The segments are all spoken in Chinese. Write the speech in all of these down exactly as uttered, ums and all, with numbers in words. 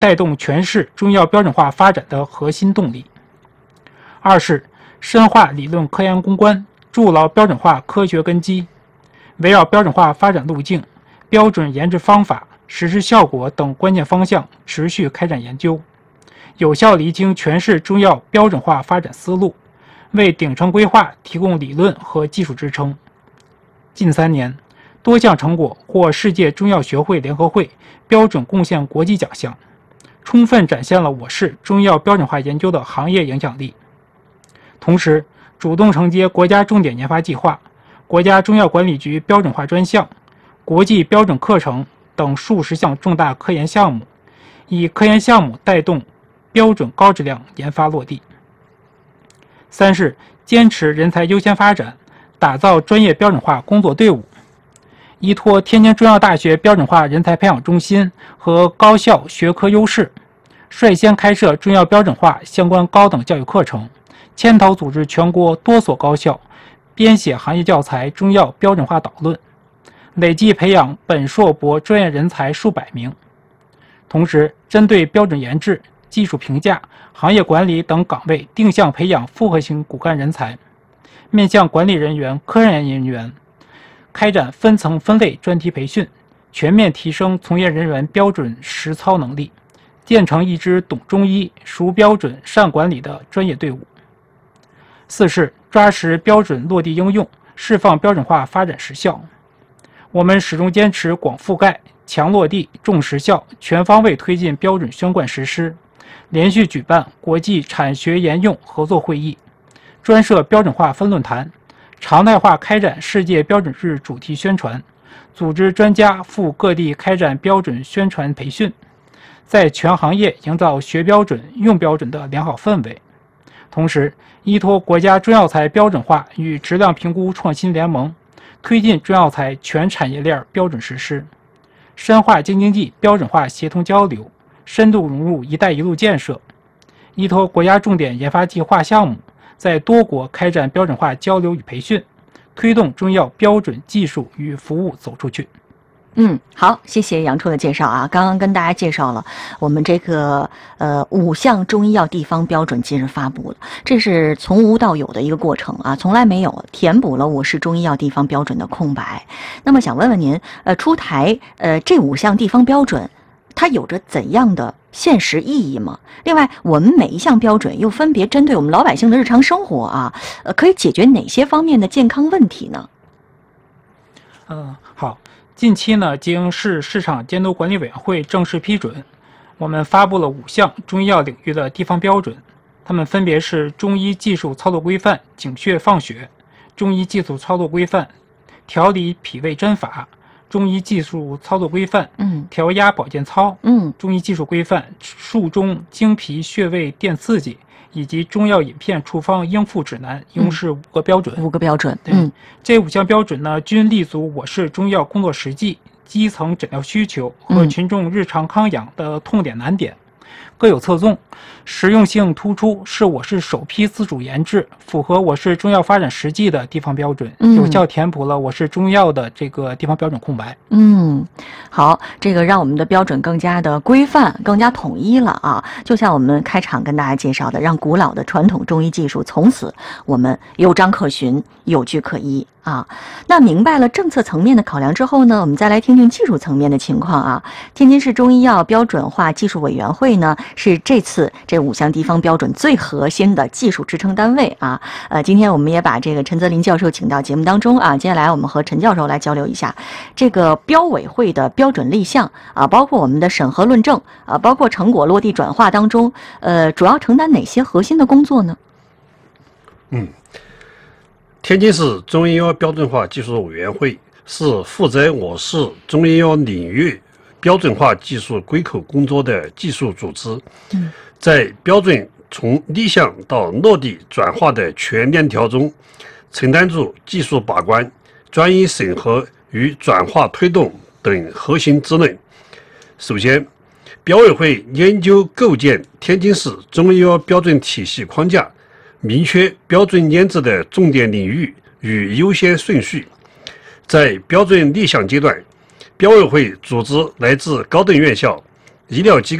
带动全市中医药标准化发展的核心动力。二是深化理论科研攻关，筑牢标准化科学根基，围绕标准化发展路径、标准研制方法、实施效果等关键方向持续开展研究，有效厘清全市中药标准化发展思路，为顶层规划提供理论和技术支撑。近三年，多项成果获世界中药学会联合会标准贡献国际奖项，充分展现了我市中医药标准化研究的行业影响力。同时，主动承接国家重点研发计划、国家中药管理局标准化专项、国际标准课程等数十项重大科研项目，以科研项目带动标准高质量研发落地。三是坚持人才优先发展，打造专业标准化工作队伍，依托天津中药大学标准化人才培养中心和高校学科优势，率先开设中药标准化相关高等教育课程，牵头组织全国多所高校编写行业教材中药标准化导论，累计培养本硕博专业人才数百名。同时，针对标准研制、技术评价、行业管理等岗位定向培养复合型骨干人才，面向管理人员、科研人员开展分层分类专题培训，全面提升从业人员标准实操能力，建成一支懂中医、熟标准、善管理的专业队伍。四是抓实标准落地应用，释放标准化发展实效。我们始终坚持广覆盖、强落地、重实效，全方位推进标准宣贯实施，连续举办国际产学研用合作会议，专设标准化分论坛，常态化开展世界标准日主题宣传，组织专家赴各地开展标准宣传培训，在全行业营造学标准、用标准的良好氛围。同时，依托国家中药材标准化与质量评估创新联盟，推进中药材全产业链标准实施，深化京津冀标准化协同交流，深度融入“一带一路”建设，依托国家重点研发计划项目，在多国开展标准化交流与培训，推动中药标准技术与服务走出去。 嗯，好，谢谢杨处的介绍啊。刚刚跟大家介绍了我们这个呃五项中医药地方标准近日发布了，这是从无到有的一个过程啊，从来没有，填补了我市中医药地方标准的空白。那么想问问您，呃，出台呃这五项地方标准，它有着怎样的现实意义吗？另外，我们每一项标准又分别针对我们老百姓的日常生活啊，呃，可以解决哪些方面的健康问题呢？ 嗯，好。近期呢，经市市场监督管理委员会正式批准，我们发布了五项中医药领域的地方标准，它们分别是中医技术操作规范井穴放血、中医技术操作规范调理脾胃针法、中医技术操作规范嗯调压保健操、 嗯中医技术规范术中经皮穴位电刺激，以及中药饮片处方应付指南，一共是五个标准。 五个标准， 对， 嗯， 这五项标准呢，均立足我市中药工作实际、基层诊疗需求和群众日常康养的痛点难点，各有侧重，实用性突出，是我市首批自主研制、符合我市中药发展实际的地方标准， 嗯有效填补了我市中药的这个地方标准空白。 嗯，好，这个让我们的标准更加的规范、更加统一了啊！就像我们开场跟大家介绍的，让古老的传统中医技术从此我们有章可循、有据可依啊。那明白了政策层面的考量之后呢，我们再来听听技术层面的情况啊。天津市中医药标准化技术委员会呢，是这次这五项地方标准最核心的技术支撑单位啊。呃，今天我们也把这个陈泽林教授请到节目当中啊。接下来我们和陈教授来交流一下这个标委会的标准立项啊，包括我们的审核论证啊，包括成果落地转化当中，呃，主要承担哪些核心的工作呢？ 嗯，天津市中医药标准化技术委员会是负责我市中医药领域标准化技术归口工作的技术组织， 嗯， 在标准从立项到落地转化的全链条中，承担住技术把关、专业审核与转化推动等核心职能。首先，标委会研究构建天津市中医药标准体系框架，明确标准研制的重点领域与优先顺序。在标准立项阶段，标委会组织来自高等院校、医疗机构、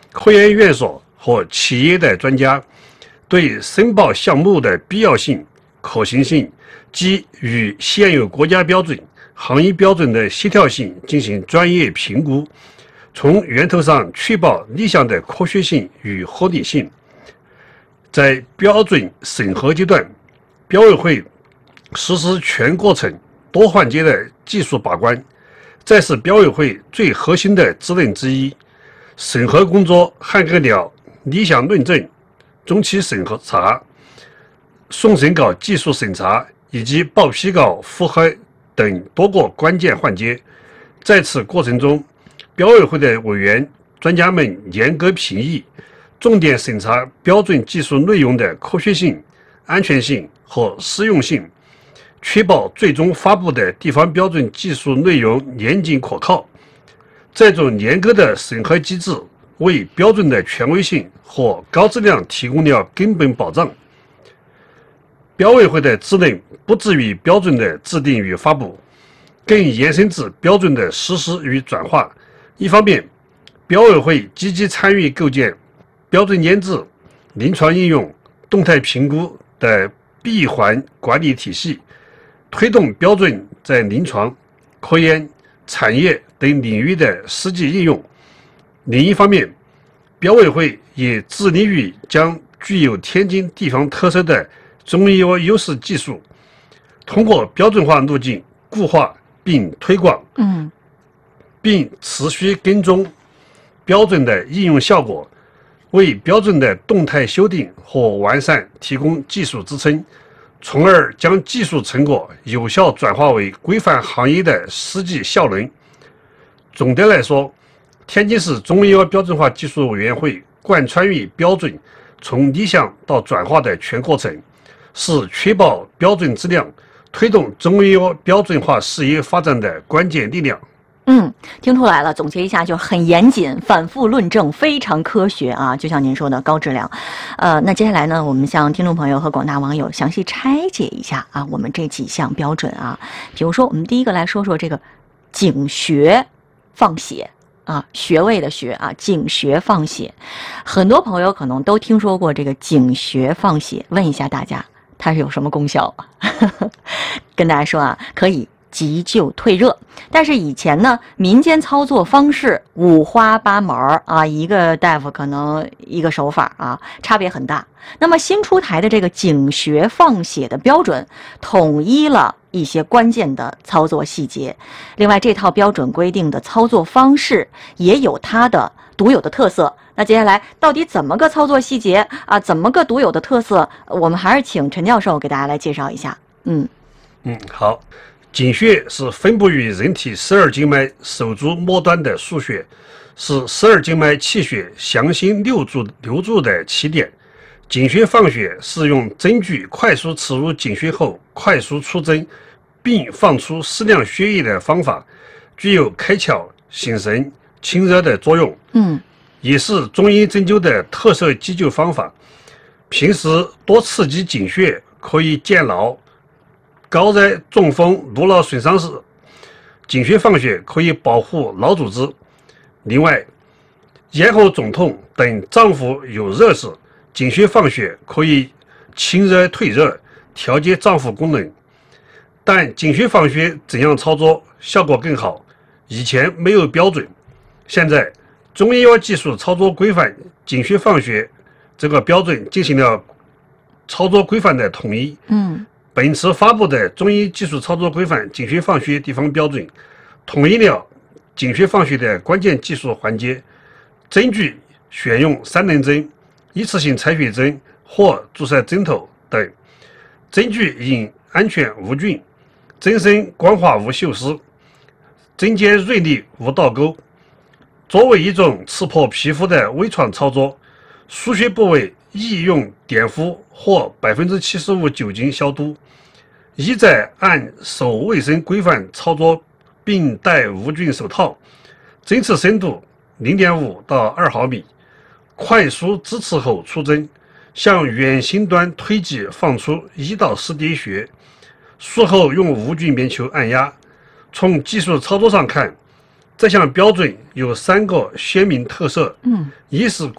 科研院所和企业的专家对申报项目的必要性、可行性及与现有国家标准、行业标准的协调性进行专业评估，从源头上确保立项的科学性与合理性。在标准审核阶段，标委会实施全过程多环节的技术把关，这是标委会最核心的职能之一。审核工作涵盖了立项论证、中期审核查、送审稿技术审查以及报批稿复核等多个关键环节。在此过程中，标委会的委员、专家们严格评议，重点审查标准技术内容的科学性、安全性和适用性，确保最终发布的地方标准技术内容严谨可靠。这种严格的审核机制为标准的权威性和高质量提供了根本保障。标委会的职能不止于标准的制定与发布，更延伸至标准的实施与转化。一方面，标委会积极参与构建标准研制、临床应用、动态评估的闭环管理体系，推动标准在临床、科研、产业等领域的实际应用。另一方面，标委会也致力于将具有天津地方特色的中医药优势技术，通过标准化路径固化并推广， 嗯， 并持续跟踪标准的应用效果，为标准的动态修订和完善提供技术支撑，从而将技术成果有效转化为规范行业的实际效能。总的来说，天津市中医药标准化技术委员会贯穿于标准从立项到转化的全过程，是确保标准质量、推动中医药标准化事业发展的关键力量。 嗯，听出来了，总结一下，就是很严谨，反复论证，非常科学啊，就像您说的高质量。呃，那接下来呢，我们向听众朋友和广大网友详细拆解一下啊，我们这几项标准啊，比如说我们第一个来说说这个警学放血啊，穴位的穴啊，警学放血，很多朋友可能都听说过这个警学放血，问一下大家，它是有什么功效啊？跟大家说啊，可以急救退热，但是以前呢，民间操作方式五花八门啊，一个大夫可能一个手法啊，差别很大。那么新出台的这个警学放血的标准，统一了一些关键的操作细节。另外，这套标准规定的操作方式也有它的独有的特色。那接下来到底怎么个操作细节啊？怎么个独有的特色？我们还是请陈教授给大家来介绍一下。嗯嗯，好。警穴是分布于人体十二经脉手足末端的腧穴，是十二经脉气血详心流注流注的起点。警穴放血是用针具快速刺入警穴后快速出针，并放出适量血液的方法，具有开窍、醒神、清热的作用。 嗯， 也是中医针灸的特色急救方法。平时多刺激警穴可以健脑。高热、中风、颅脑损伤时，警穴放血可以保护脑组织。另外，咽喉肿痛等脏腑有热时，警穴放血可以清热退热，调节脏腑功能。但警穴放血怎样操作效果更好？以前没有标准，现在中医药技术操作规范警穴放血这个标准进行了操作规范的统一。 嗯。 本次发布的中医技术操作规范警穴放血地方标准，统一了警穴放血的关键技术环节，针具选用三棱针、一次性采血针或注射针头等，针具应安全无菌，针身光滑无锈丝，针尖锐利无倒钩。作为一种刺破皮肤的微创操作，输血部位宜用碘伏或百分之七十五酒精消毒，宜在按手卫生规范操作，并戴无菌手套。针刺深度 零点五到二毫米，快速支刺后出针，向远心端推挤放出一到四滴血，术后用无菌棉球按压。从技术操作上看， 这项标准有三个鲜明特色， 嗯， 一是